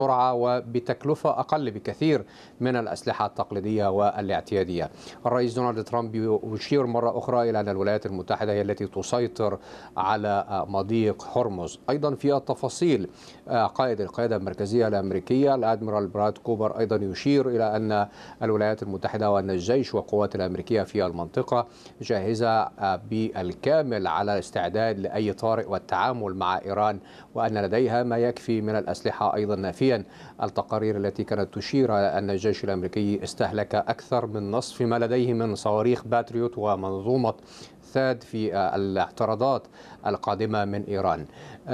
بسرعة وبتكلفة أقل بكثير من الأسلحة التقليدية والاعتيادية. الرئيس دونالد ترامب يشير مرة أخرى إلى أن الولايات المتحدة هي التي تسيطر على مضيق هرمز. أيضا في التفاصيل قائد القيادة المركزية الأمريكية الأدميرال براد كوبر أيضا يشير إلى أن الولايات المتحدة وأن الجيش والقوات الأمريكية في المنطقة جاهزة بالكامل على الاستعداد لأي طارئ والتعامل مع إيران، وأن لديها ما يكفي من الأسلحة. أيضا نافيا التقارير التي كانت تشير على أن الجيش الأمريكي استهلك أكثر من نصف ما لديه من صواريخ باتريوت ومنظومة ثاد في الاعتراضات القادمة من إيران.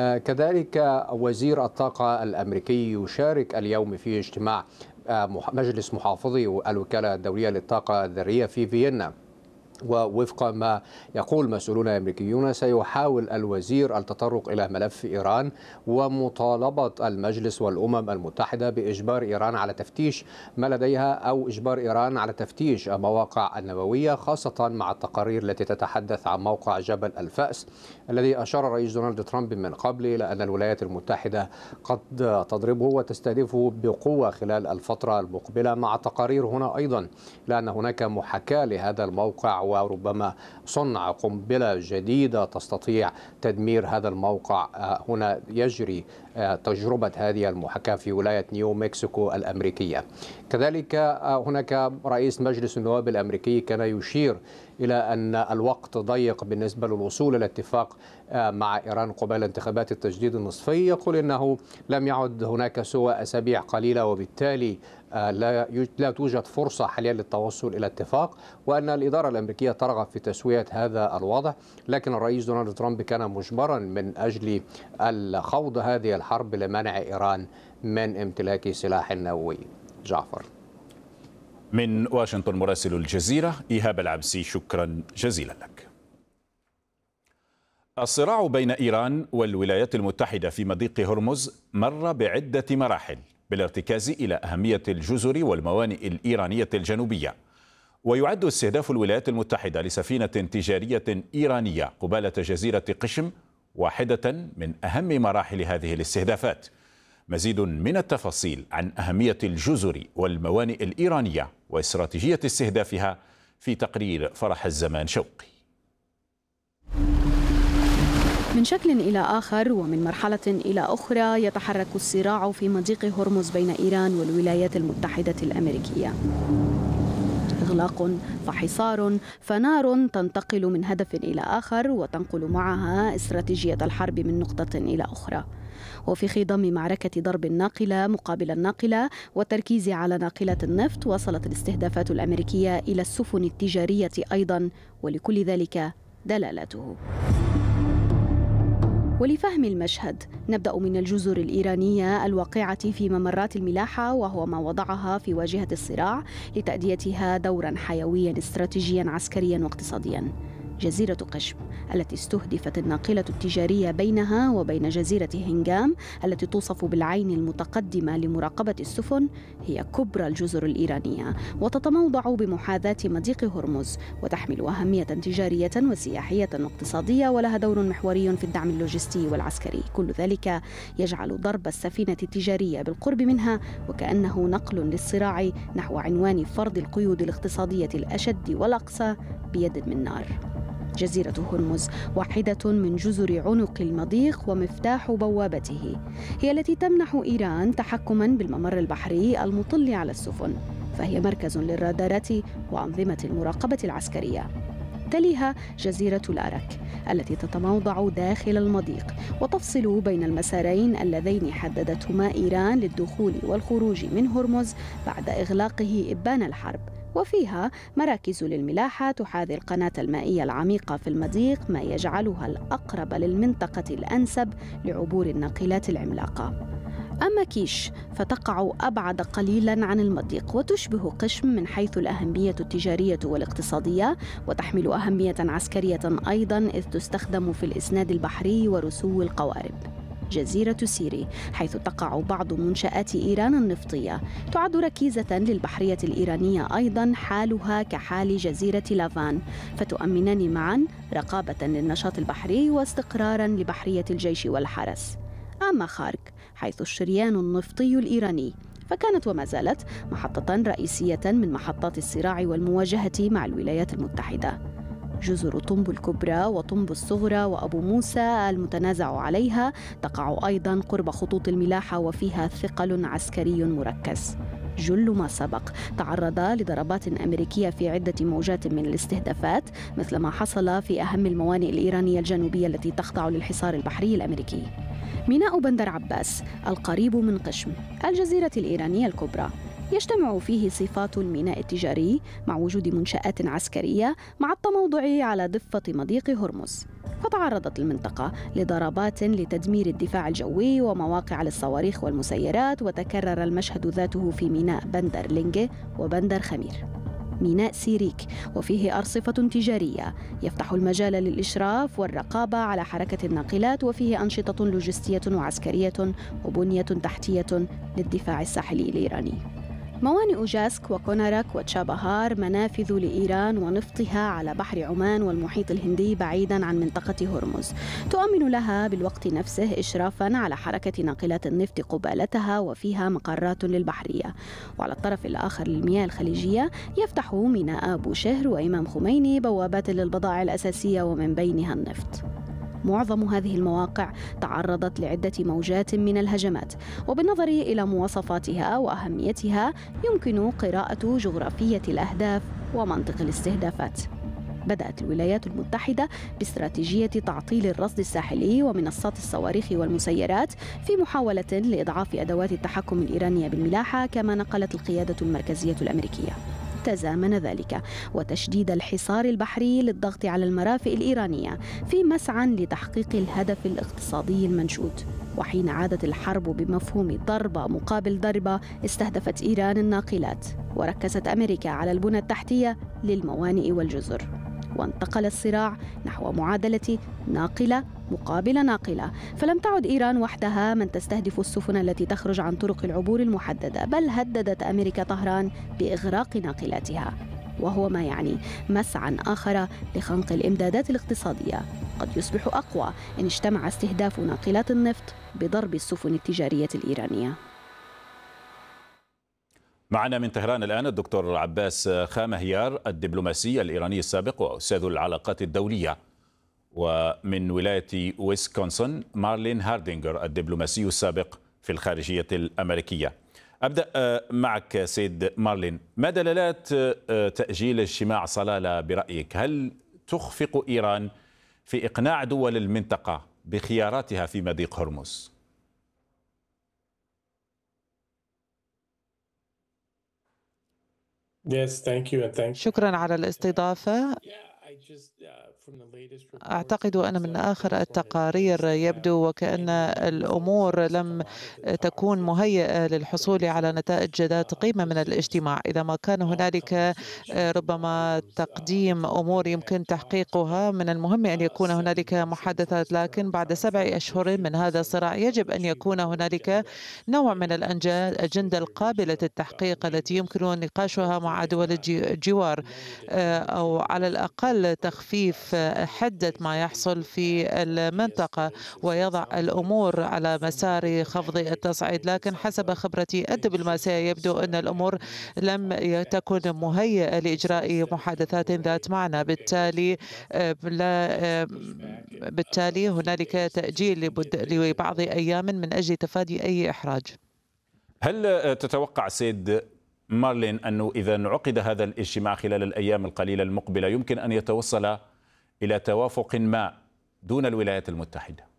كذلك وزير الطاقة الأمريكي يشارك اليوم في اجتماع مجلس محافظي الوكالة الدولية للطاقة الذرية في فيينا، ووفق ما يقول مسؤولون أمريكيون سيحاول الوزير التطرق إلى ملف إيران ومطالبة المجلس والأمم المتحدة بإجبار إيران على تفتيش ما لديها أو إجبار إيران على تفتيش المواقع النووية، خاصة مع التقارير التي تتحدث عن موقع جبل الفأس الذي أشار الرئيس دونالد ترامب من قبل إلى أن الولايات المتحدة قد تضربه وتستهدفه بقوة خلال الفترة المقبلة، مع تقارير هنا أيضا لأن هناك محاكاة لهذا الموقع وربما صنع قنبلة جديدة تستطيع تدمير هذا الموقع. هنا يجري تجربة هذه المحاكاة في ولاية نيو مكسيكو الأمريكية. كذلك هناك رئيس مجلس النواب الأمريكي كان يشير إلى أن الوقت ضيق بالنسبة للوصول إلى اتفاق مع إيران قبيل انتخابات التجديد النصفي. يقول إنه لم يعد هناك سوى أسابيع قليلة، وبالتالي لا توجد فرصة حاليا للتوصل إلى اتفاق، وأن الإدارة الأمريكية ترغب في تسوية هذا الوضع. لكن الرئيس دونالد ترامب كان مجبرا من أجل الخوض هذه الحرب لمنع إيران من امتلاك سلاح نووي. جعفر. من واشنطن مراسل الجزيرة إيهاب العبسي، شكرا جزيلا لك. الصراع بين إيران والولايات المتحدة في مضيق هرمز مر بعدة مراحل بالارتكاز إلى أهمية الجزر والموانئ الإيرانية الجنوبية، ويعد استهداف الولايات المتحدة لسفينة تجارية إيرانية قبالة جزيرة قشم واحدة من أهم مراحل هذه الاستهدافات. مزيد من التفاصيل عن أهمية الجزر والموانئ الإيرانية واستراتيجية استهدافها في تقرير فرح الزمان شوقي. من شكل إلى آخر ومن مرحلة إلى أخرى يتحرك الصراع في مضيق هرمز بين إيران والولايات المتحدة الأمريكية. إغلاق فحصار فنار تنتقل من هدف إلى آخر وتنقل معها استراتيجية الحرب من نقطة إلى أخرى. وفي خضم معركة ضرب الناقلة مقابل الناقلة والتركيز على ناقلة النفط، وصلت الاستهدافات الأمريكية إلى السفن التجارية أيضا، ولكل ذلك دلالته. ولفهم المشهد نبدأ من الجزر الإيرانية الواقعة في ممرات الملاحة، وهو ما وضعها في واجهة الصراع لتأديتها دورا حيويا استراتيجيا عسكريا واقتصاديا. جزيرة قشم التي استهدفت الناقلة التجارية بينها وبين جزيرة هنجام التي توصف بالعين المتقدمة لمراقبة السفن هي كبرى الجزر الإيرانية، وتتموضع بمحاذاة مضيق هرمز، وتحمل أهمية تجارية وسياحية واقتصادية، ولها دور محوري في الدعم اللوجستي والعسكري. كل ذلك يجعل ضرب السفينة التجارية بالقرب منها وكأنه نقل للصراع نحو عنوان فرض القيود الاقتصادية الأشد والأقصى بيد من نار. جزيرة هرمز واحدة من جزر عنق المضيق ومفتاح بوابته، هي التي تمنح إيران تحكما بالممر البحري المطل على السفن، فهي مركز للرادارات وأنظمة المراقبة العسكرية. تليها جزيرة الأرك التي تتموضع داخل المضيق وتفصل بين المسارين اللذين حددتهما إيران للدخول والخروج من هرمز بعد إغلاقه إبان الحرب، وفيها مراكز للملاحة تحاذي القناة المائية العميقة في المضيق، ما يجعلها الأقرب للمنطقة الأنسب لعبور الناقلات العملاقة. أما كيش فتقع أبعد قليلا عن المضيق وتشبه قشم من حيث الأهمية التجارية والاقتصادية، وتحمل أهمية عسكرية أيضا إذ تستخدم في الإسناد البحري ورسو القوارب. جزيرة سيري حيث تقع بعض منشآت إيران النفطية تعد ركيزة للبحرية الإيرانية أيضا، حالها كحال جزيرة لافان، فتؤمنان معا رقابة للنشاط البحري واستقرارا لبحرية الجيش والحرس. أما خارك حيث الشريان النفطي الإيراني، فكانت وما زالت محطة رئيسية من محطات الصراع والمواجهة مع الولايات المتحدة. جزر طنب الكبرى وطنب الصغرى وأبو موسى المتنازع عليها تقع أيضا قرب خطوط الملاحة وفيها ثقل عسكري مركز. جل ما سبق تعرض لضربات أمريكية في عدة موجات من الاستهدافات، مثل ما حصل في أهم الموانئ الإيرانية الجنوبية التي تخضع للحصار البحري الأمريكي. ميناء بندر عباس القريب من قشم الجزيرة الإيرانية الكبرى يجتمع فيه صفات الميناء التجاري مع وجود منشآت عسكرية مع التموضع على ضفة مضيق هرمز. فتعرضت المنطقة لضربات لتدمير الدفاع الجوي ومواقع للصواريخ والمسيرات، وتكرر المشهد ذاته في ميناء بندر لينجي وبندر خمير. ميناء سيريك وفيه أرصفة تجارية يفتح المجال للإشراف والرقابة على حركة الناقلات، وفيه أنشطة لوجستية وعسكرية وبنية تحتية للدفاع الساحلي الإيراني. موانئ جاسك وكونارك وتشابهار منافذ لإيران ونفطها على بحر عمان والمحيط الهندي بعيداً عن منطقة هرمز، تؤمن لها بالوقت نفسه إشرافاً على حركة ناقلات النفط قبالتها، وفيها مقرات للبحرية. وعلى الطرف الآخر للمياه الخليجية يفتح ميناء بوشهر وإمام خميني بوابات للبضائع الأساسية ومن بينها النفط. معظم هذه المواقع تعرضت لعدة موجات من الهجمات، وبالنظر إلى مواصفاتها وأهميتها يمكن قراءة جغرافية الأهداف ومنطق الاستهدافات. بدأت الولايات المتحدة باستراتيجية تعطيل الرصد الساحلي ومنصات الصواريخ والمسيرات في محاولة لإضعاف أدوات التحكم الإيرانية بالملاحة، كما نقلت القيادة المركزية الأمريكية. تزامن ذلك وتشديد الحصار البحري للضغط على المرافئ الإيرانية في مسعى لتحقيق الهدف الاقتصادي المنشود. وحين عادت الحرب بمفهوم ضربة مقابل ضربة، استهدفت إيران الناقلات، وركزت أمريكا على البنى التحتية للموانئ والجزر. وانتقل الصراع نحو معادلة ناقلة مقابل ناقلة، فلم تعد إيران وحدها من تستهدف السفن التي تخرج عن طرق العبور المحددة، بل هددت أمريكا طهران بإغراق ناقلاتها، وهو ما يعني مسعى آخر لخنق الإمدادات الاقتصادية قد يصبح أقوى إن اجتمع استهداف ناقلات النفط بضرب السفن التجارية الإيرانية. معنا من طهران الآن الدكتور عباس خامهيار، الدبلوماسي الإيراني السابق وأستاذ العلاقات الدولية، ومن ولاية ويسكونسن مارلين هاردينغر، الدبلوماسي السابق في الخارجية الأمريكية. أبدأ معك سيد مارلين، ما دلالات تأجيل اجتماع صلالة برأيك؟ هل تخفق إيران في إقناع دول المنطقة بخياراتها في مضيق هرمز؟ شكرا على الاستضافة. أعتقد أن من آخر التقارير يبدو وكأن الأمور لم تكون مهيئة للحصول على نتائج ذات قيمة من الاجتماع. إذا ما كان هنالك ربما تقديم أمور يمكن تحقيقها، من المهم أن يكون هنالك محادثات، لكن بعد 7 أشهر من هذا الصراع يجب أن يكون هنالك نوع من الأجندة القابلة للتحقيق التي يمكن نقاشها مع دول الجوار، أو على الأقل تخفيف حدة ما يحصل في المنطقة ويضع الأمور على مسار خفض التصعيد. لكن حسب خبرتي الدبلوماسية يبدو أن الأمور لم تكن مهيئة لإجراء محادثات ذات معنى، بالتالي هنالك تأجيل لبعض أيام من أجل تفادي أي إحراج. هل تتوقع سيد مارلين أنه إذا انعقد هذا الاجتماع خلال الأيام القليلة المقبلة يمكن أن يتوصل إلى توافق ما دون الولايات المتحدة؟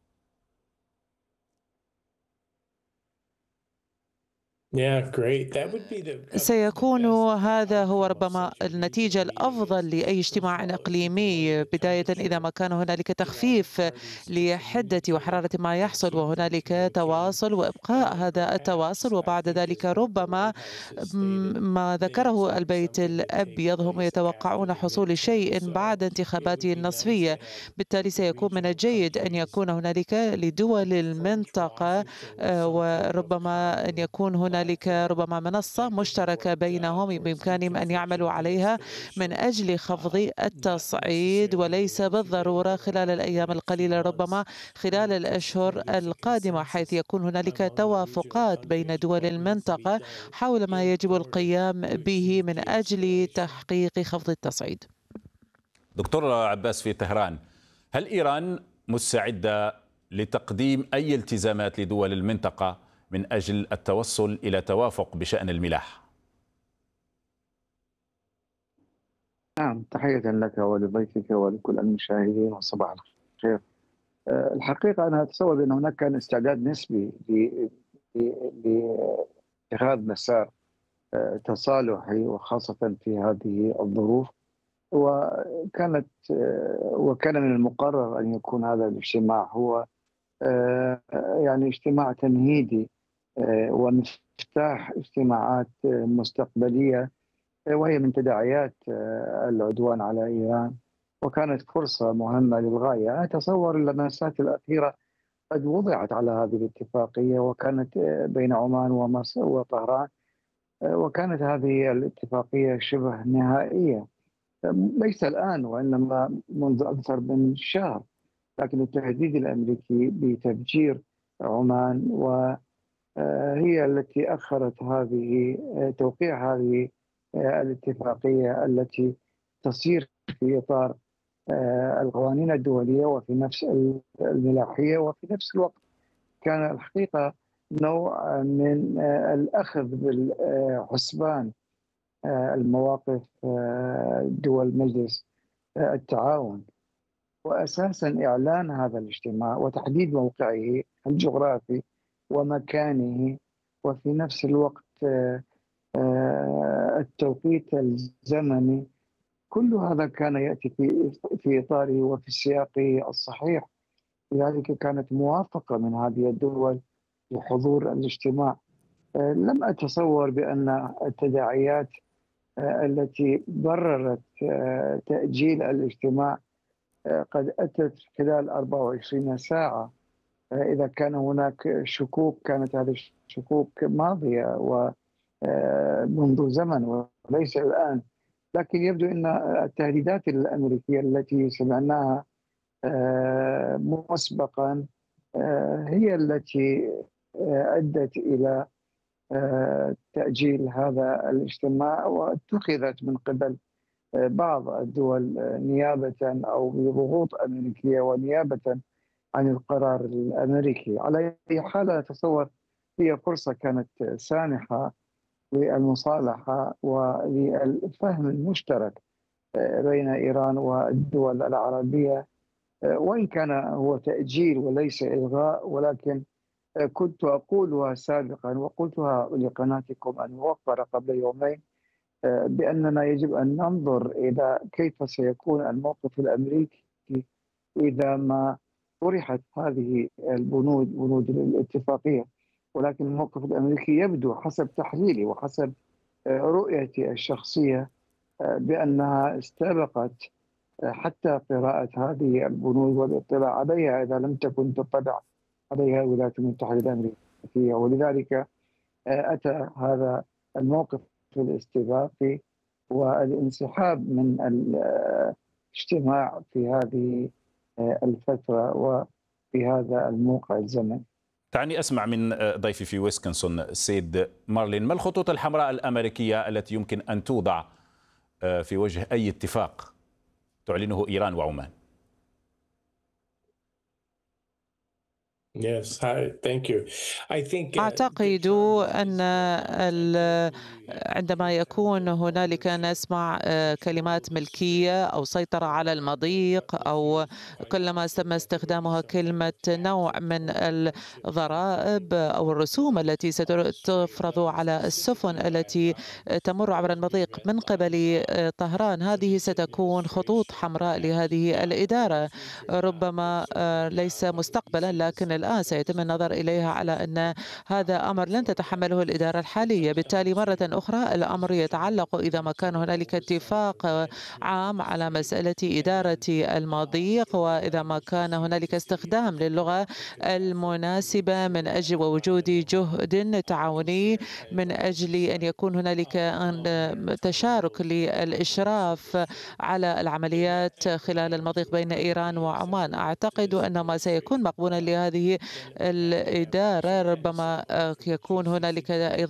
سيكون هذا هو ربما النتيجة الأفضل لأي اجتماع إقليمي، بداية إذا ما كان هنالك تخفيف لحدة وحرارة ما يحصل وهنالك تواصل وإبقاء هذا التواصل، وبعد ذلك ربما ما ذكره البيت الأبيض هم يتوقعون حصول شيء بعد انتخابات النصفية. بالتالي سيكون من الجيد أن يكون هنالك لدول المنطقة وربما أن يكون هنالك هنالك ربما منصة مشتركة بينهم بإمكانهم أن يعملوا عليها من أجل خفض التصعيد، وليس بالضرورة خلال الأيام القليلة، ربما خلال الأشهر القادمة، حيث يكون هنالك توافقات بين دول المنطقة حول ما يجب القيام به من أجل تحقيق خفض التصعيد. دكتور عباس في طهران، هل إيران مستعدة لتقديم أي التزامات لدول المنطقة من أجل التوصل إلى توافق بشأن الملاحة؟ نعم، تحية لك ولضيفك ولكل المشاهدين وصباح الخير. الحقيقة أنا أتصور بأن هناك كان استعداد نسبي لاتخاذ مسار تصالحي، وخاصة في هذه الظروف، وكان من المقرر أن يكون هذا الاجتماع هو يعني اجتماع تمهيدي ومفتاح اجتماعات مستقبلية، وهي من تداعيات العدوان على إيران، وكانت فرصة مهمة للغاية. أتصور اللمسات الأخيرة قد وضعت على هذه الاتفاقية، وكانت بين عمان ومصر وطهران، وكانت هذه الاتفاقية شبه نهائية، ليس الآن وإنما منذ أكثر من شهر. لكن التهديد الأمريكي بتفجير عمان وهي التي أخرت توقيع هذه الاتفاقية التي تصير في إطار القوانين الدولية وفي نفس الملاحية، وفي نفس الوقت كان الحقيقة نوع من الأخذ بالحسبان المواقف دول مجلس التعاون، وأساسا إعلان هذا الاجتماع وتحديد موقعه الجغرافي ومكانه، وفي نفس الوقت التوقيت الزمني. كل هذا كان يأتي في إطاره وفي السياق الصحيح، لذلك كانت موافقة من هذه الدول لحضور الاجتماع. لم أتصور بأن التداعيات التي بررت تأجيل الاجتماع قد أتت خلال 24 ساعة. إذا كان هناك شكوك كانت هذه الشكوك ماضية ومنذ زمن وليس الآن. لكن يبدو أن التهديدات الأمريكية التي سمعناها مسبقا هي التي أدت إلى تأجيل هذا الاجتماع، واتخذت من قبل بعض الدول نيابة أو بضغوط أمريكية ونيابة عن القرار الأمريكي. على أي حال أتصور هي فرصة كانت سانحة للمصالحة وللفهم المشترك بين إيران والدول العربية، وإن كان هو تأجيل وليس إلغاء. ولكن كنت أقولها سابقا وقلتها لقناتكم الموفرة قبل يومين بأننا يجب أن ننظر إلى كيف سيكون الموقف الأمريكي إذا ما طرحت هذه بنود الاتفاقية. ولكن الموقف الأمريكي يبدو حسب تحليلي وحسب رؤيتي الشخصية بأنها استبقت حتى قراءة هذه البنود والاطلاع عليها إذا لم تكن تطلع عليها الولايات المتحدة الأمريكية. ولذلك أتى هذا الموقف الاستباقي والانسحاب من الاجتماع في هذه الفترة وفي هذا الموقع الزمني. دعني أسمع من ضيفي في ويسكنسون السيد مارلين، ما الخطوط الحمراء الأمريكية التي يمكن أن توضع في وجه أي اتفاق تعلنه إيران وعمان؟ أعتقد أن عندما يكون هنالك نسمع كلمات ملكية أو سيطرة على المضيق، أو كلما تم استخدامها كلمة نوع من الضرائب أو الرسوم التي ستفرض على السفن التي تمر عبر المضيق من قبل طهران، هذه ستكون خطوط حمراء لهذه الإدارة. ربما ليس مستقبلا لكن الآن سيتم النظر إليها على أن هذا أمر لن تتحمله الإدارة الحالية. بالتالي مرة أخرى الأمر يتعلق إذا ما كان هنالك اتفاق عام على مسألة إدارة المضيق، وإذا ما كان هنالك استخدام للغة المناسبة من أجل وجود جهد تعاوني من أجل أن يكون هنالك تشارك للإشراف على العمليات خلال المضيق بين إيران وعمان. أعتقد أن ما سيكون مقبولا لهذه الإدارة ربما يكون هنالك